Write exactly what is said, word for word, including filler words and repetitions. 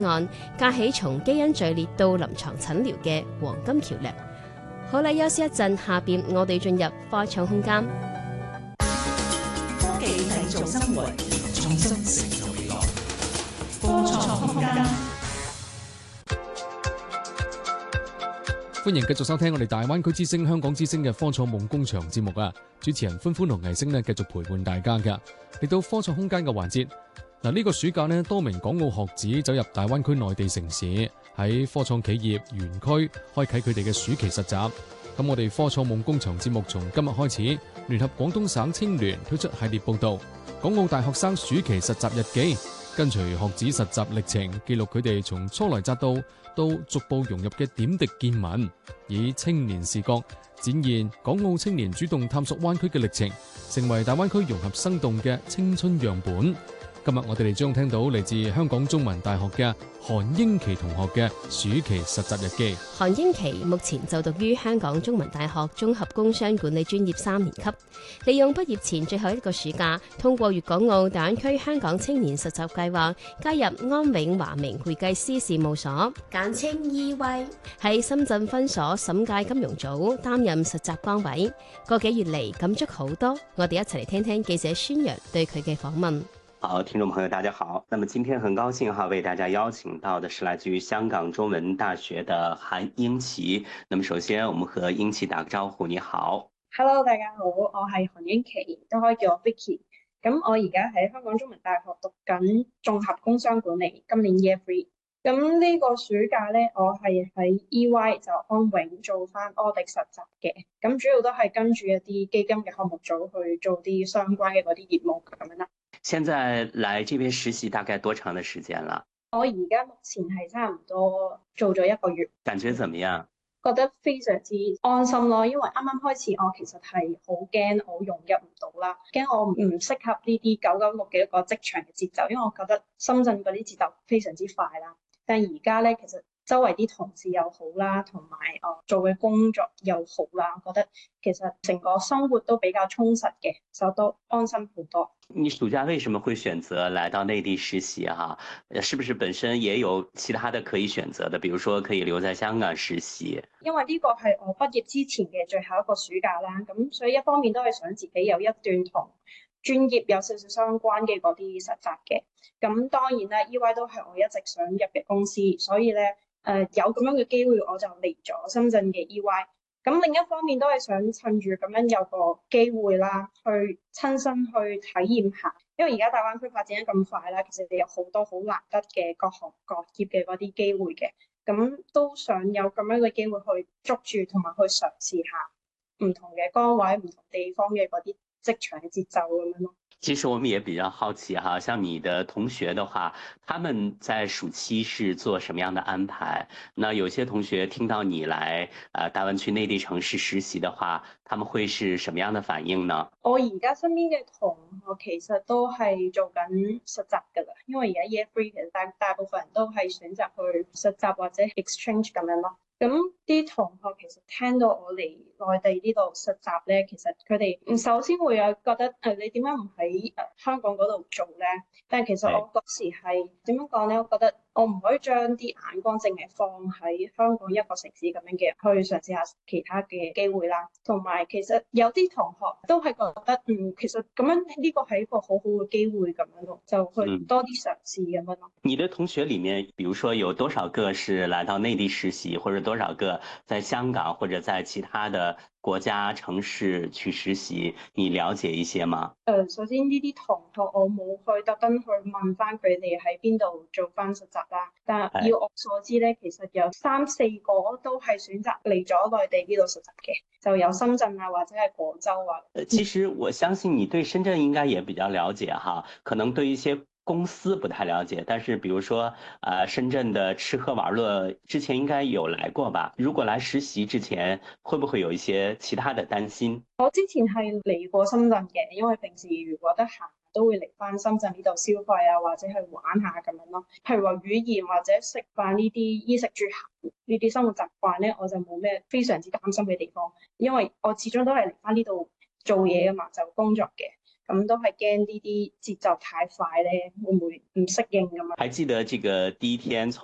案，架起從基因序列到臨床診療嘅黃金橋樑。好啦，休息一陣，下邊我哋進入科創空間。 科技製造生活，創新成就未來。科創空間， 歡迎繼續收聽我哋大灣區之聲、香港之聲嘅科創夢工場節目啊！主持人歡歡同藝星呢，繼續陪伴大家噶。嚟到科創空間嘅環節，嗱、這、呢個暑假呢，多名港澳學子走入大灣區內地城市，喺科創企業園區開啟佢哋嘅暑期實習。咁我哋科創夢工場節目從今日開始，聯合廣東省青聯推出系列報道《港澳大學生暑期實習日記》，跟隨學子實習歷程，記錄佢哋從初來乍到到逐步融入嘅點滴見聞，以青年視角展現港澳青年主動探索灣區嘅歷程，成為大灣區融合生動嘅青春樣本。今日我哋哋將聽到嚟自香港中文大學嘅韓英琪同學嘅暑期實習日記。 韓英琪目前就讀於香港中文大學綜合工商管理專業三年級，利用畢業前最後一個暑假，通過粵港澳大灣區香港青年實習計劃，加入安永華明會計師事務所，簡稱 E Y， 喺深圳分所審計金融組擔任實習崗位。個幾月嚟感觸好多，我哋一齊嚟聽聽記者宣揚對佢嘅訪問。 好，聽眾朋友大家好，那麼今天很高興哈，為大家邀請到的是來自於香港中文大學的韓英琪。那麼首先我們和英琪打個招呼。你好。 Hello， 大家好，我係韓英琪，都可以叫我 Vicky。咁我而家喺香港中文大學讀緊綜合工商管理，今年 Year Three。咁呢個暑假咧，我係喺 E Y 就安永做翻 audit 實習嘅，咁主要都係跟住一啲基金嘅項目組去做啲相關嘅嗰啲業務咁樣啦。 現在來這邊實習大概多長的時間了？ 我而家目前係差唔多做咗一個月。 感覺怎麼樣？ 覺得非常之安心咯，因為啱啱開始我其實係好驚我融入唔到啦，驚我唔適合呢啲九九六嘅一個職場嘅節奏，因為我覺得深圳嗰啲節奏非常之快啦。但係而家咧，其實周圍啲同事又好啦，同埋我做嘅工作又好啦，我覺得其實成個生活都比較充實嘅，就都安心好多。 你暑假為什麼會選擇來到內地實習哈？是不是本身也有其他的可以選擇的，比如說可以留在香港實習？因為呢個係我畢業之前嘅最後一個暑假啦，咁所以一方面都係想自己有一段同專業有少少相關嘅嗰啲實習嘅。咁當然啦 E Y 都係我一直想入嘅公司，所以咧誒、呃、有咁樣嘅機會我就嚟咗深圳嘅 E Y。咁另一方面都係想趁住咁樣有個機會啦，去親身去體驗下，因為而家大灣區發展得咁快啦，其實有好多好難得嘅各行各業嘅嗰啲機會嘅，咁都想有咁樣嘅機會去捉住同埋去嘗試下唔同嘅崗位、唔同地方嘅嗰啲職場嘅節奏咁樣咯。 其實我們也比較好奇哈，像你的同學的話，他們在暑期是做什麼樣的安排？那有些同學聽到你來呃大灣區內地城市實習的話，他們會是什麼樣的反應呢？ 我而家身邊嘅同學其實都係做緊實習㗎啦，因為而家 Year Three 其實大大部分人都係選擇去實習或者 exchange 咁樣咯。咁啲同學其實聽到我嚟內地呢度實習咧，其實佢哋首先會有覺得誒，你點解唔喺誒香港嗰度做咧？但係其實我嗰時係點樣講咧？我覺得我唔可以將啲眼光淨係放喺香港一個城市咁樣嘅，去嘗試下其他嘅機會啦。同埋其實有啲同學都係覺得嗯，其實咁樣呢個係一個好好嘅機會咁樣咯，就去多啲嘗試咁樣咯。 嗯，你的同學裡面，比如說有多少個是來到內地實習，或者多少個在香港或者在其他的國家城市去實習，你了解一些嗎？ 誒、呃，首先呢啲同學我冇去特登去問翻佢哋喺邊度做翻實習啦，但係以我所知咧，其實有三四個都係選擇嚟咗內地呢度實習嘅，就有深圳啊或者係廣州啊。 其實我相信你對深圳應該也比較了解哈，可能對一些公司不太了解，但是比如說，呃，深圳的吃喝玩樂之前應該有來過吧？如果來實習之前，會不會有一些其他的擔心？ 我之前係嚟過深圳嘅，因為平時如果得閒都會嚟翻深圳呢度消費啊，或者去玩下咁樣咯。譬如話語言或者食飯呢啲衣食住行呢啲生活習慣咧，我就冇咩非常之擔心嘅地方，因為我始終都係嚟翻呢度做嘢噶嘛，就工作嘅。 咁都係驚呢啲節奏太快咧，會唔會唔適應咁啊？ 還記得這個第一天從